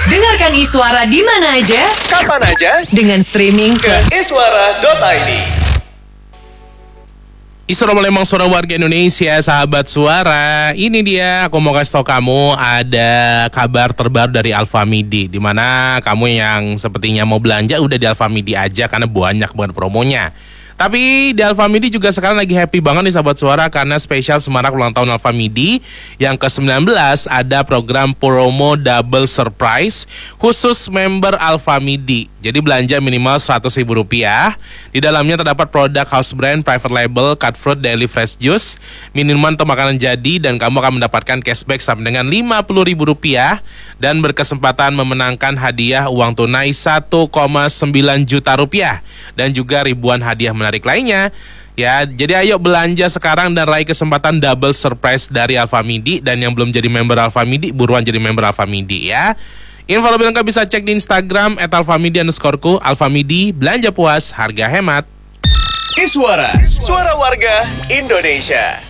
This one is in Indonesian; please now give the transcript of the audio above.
Dengarkan Iswara di mana aja, kapan aja, dengan streaming ke iswara.id. Iswara Lembang, suara warga Indonesia, sahabat suara. Ini dia, aku mau kasih tau kamu ada kabar terbaru dari Alfamidi, dimana kamu yang sepertinya mau belanja udah di Alfamidi aja karena banyak banget promonya. Tapi di Alfamidi juga sekarang lagi happy banget nih sahabat suara, karena spesial semarak ulang tahun Alfamidi yang ke-19 ada program promo double surprise khusus member Alfamidi. Jadi belanja minimal Rp100.000. Di dalamnya terdapat produk house brand, private label, cut fruit, daily fresh juice, minuman atau makanan jadi, dan kamu akan mendapatkan cashback sampai dengan Rp50.000 dan berkesempatan memenangkan hadiah uang tunai Rp1,9 juta dan juga ribuan hadiah menarik lainnya. Ya, jadi ayo belanja sekarang dan raih kesempatan double surprise dari Alfamidi. Dan yang belum jadi member Alfamidi, buruan jadi member Alfamidi ya. Info lebih lengkap bisa cek di Instagram @alfamidi_ku. Alfamidi, belanja puas, harga hemat. Iswara, suara warga Indonesia.